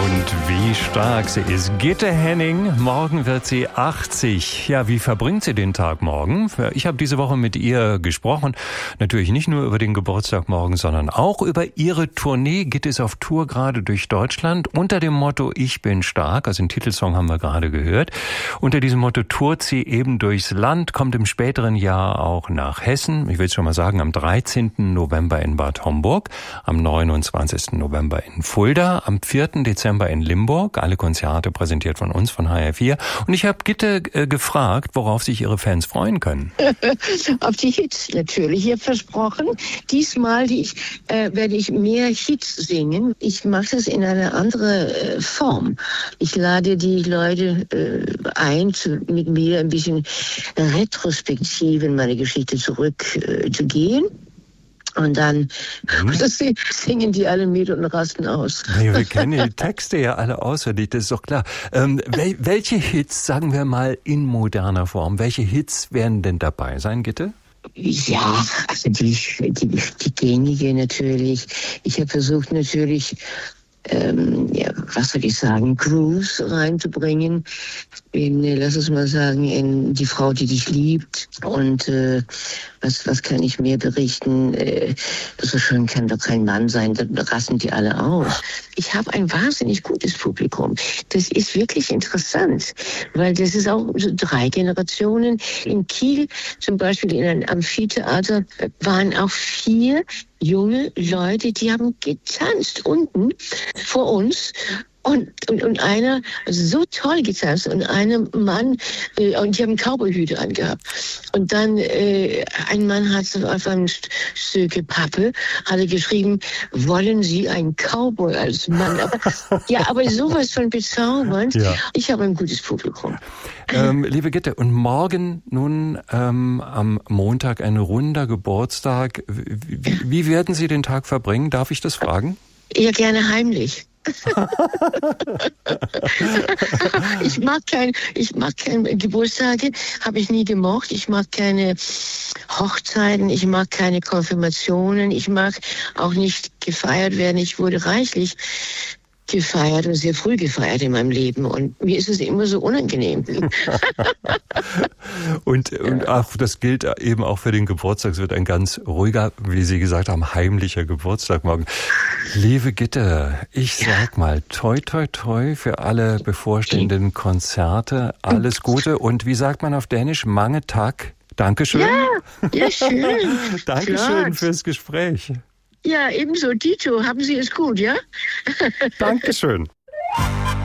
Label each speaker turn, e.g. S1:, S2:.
S1: Und wie stark sie ist. Gitte Henning, morgen wird sie 80. Ja, wie verbringt sie den Tag morgen? Ich habe diese Woche mit ihr gesprochen. Natürlich nicht nur über den Geburtstag morgen, sondern auch über ihre Tournee. Gitte ist auf Tour gerade durch Deutschland unter dem Motto Ich bin stark. Also den Titelsong haben wir gerade gehört. Unter diesem Motto tourt sie eben durchs Land, kommt im späteren Jahr auch nach Hessen. Ich will es schon mal sagen, am 13. November in Bad Homburg, am 29. November in Fulda, am 4. Dezember in Limburg. Alle Konzerte präsentiert von uns, von HR4. Und ich habe Gitte gefragt, worauf sich ihre Fans freuen können.
S2: Auf die Hits natürlich. Ich habe versprochen, diesmal werde ich mehr Hits singen. Ich mache das in eine andere Form. Ich lade die Leute ein, mit mir ein bisschen retrospektiv in meine Geschichte zurück zu gehen. Und dann singen die alle mit und rasten aus.
S1: Nee, wir kennen die Texte ja alle auswendig, das ist doch klar. Welche Hits, sagen wir mal in moderner Form, welche Hits werden denn dabei sein, Gitte?
S2: Ja, also die gängige natürlich. Ich habe versucht natürlich, was soll ich sagen, Grooves reinzubringen. Lass uns mal sagen, in Die Frau, die dich liebt. Und was kann ich mehr berichten? So schön kann doch kein Mann sein, da rasten die alle aus. Ich habe ein wahnsinnig gutes Publikum. Das ist wirklich interessant, weil das ist auch so 3 Generationen. In Kiel zum Beispiel in einem Amphitheater waren auch 4 junge Leute, die haben getanzt unten vor uns. Und einer, also so toll getanzt, und einem Mann, und die haben Cowboyhüte angehabt. Und dann, ein Mann hat auf einem Stücke Pappe, hatte geschrieben, wollen Sie einen Cowboy als Mann? Aber sowas von bezaubernd. Ja. Ich habe ein gutes Publikum.
S1: Liebe Gitte, und morgen nun am Montag ein runder Geburtstag. Wie werden Sie den Tag verbringen? Darf ich das fragen?
S2: Ja, gerne heimlich. Ich mag keine Geburtstage, habe ich nie gemocht. Ich mag keine Hochzeiten, ich mag keine Konfirmationen, ich mag auch nicht gefeiert werden. Ich wurde reichlich gefeiert und sehr früh gefeiert in meinem Leben, und mir ist es immer so unangenehm.
S1: Und auch das gilt eben auch für den Geburtstag. Es wird ein ganz ruhiger, wie Sie gesagt haben, heimlicher Geburtstag morgen. Liebe Gitte, ich sag mal, toi toi toi für alle bevorstehenden Konzerte. Alles Gute, und wie sagt man auf Dänisch? Mange tak. Dankeschön.
S2: Ja, schön.
S1: Dankeschön fürs Gespräch.
S2: Ja, ebenso. Dito, haben Sie es gut, ja?
S1: Dankeschön.